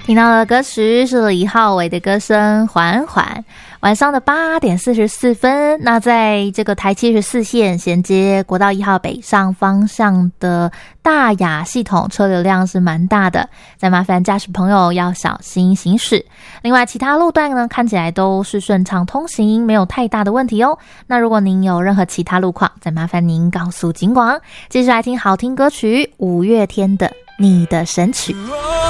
听到的歌曲是李浩伟的歌声《缓缓》。晚上的8点44分，那在这个台74线衔接国道1号北上方向的大雅系统车流量是蛮大的，再麻烦驾驶朋友要小心行驶。另外其他路段呢，看起来都是顺畅通行，没有太大的问题哦。那如果您有任何其他路况，再麻烦您告诉警广。接下来听好听歌曲，五月天的《你的神曲》。